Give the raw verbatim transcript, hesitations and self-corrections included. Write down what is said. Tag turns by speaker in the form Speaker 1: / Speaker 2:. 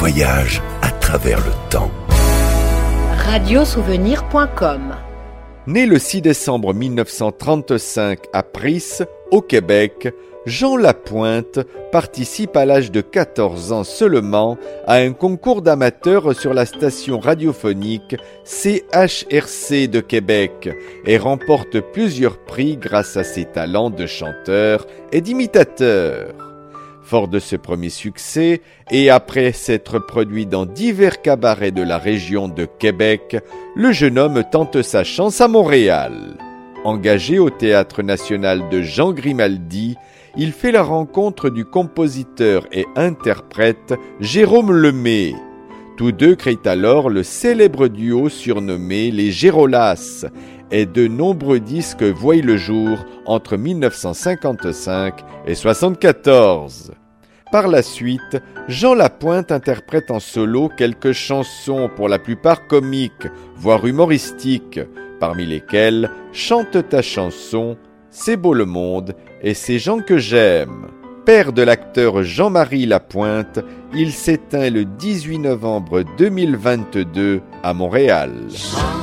Speaker 1: voyage à travers le temps.
Speaker 2: radio souvenir point com.
Speaker 3: Né le six décembre mille neuf cent trente-cinq à Pris, au Québec, Jean Lapointe participe à l'âge de quatorze ans seulement à un concours d'amateurs sur la station radiophonique C H R C de Québec et remporte plusieurs prix grâce à ses talents de chanteur et d'imitateur. Fort de ce premier succès, et après s'être produit dans divers cabarets de la région de Québec, le jeune homme tente sa chance à Montréal. Engagé au Théâtre national de Jean Grimaldi, il fait la rencontre du compositeur et interprète Jérôme Lemay. Tous deux créent alors le célèbre duo surnommé les Gérolas, et de nombreux disques voient le jour entre mille neuf cent cinquante-cinq et soixante-quatorze. Par la suite, Jean Lapointe interprète en solo quelques chansons pour la plupart comiques, voire humoristiques, parmi lesquelles Chante ta chanson, C'est beau le monde et C'est gens que j'aime. Père de l'acteur Jean-Marie Lapointe, il s'éteint le dix-huit novembre deux mille vingt-deux à Montréal.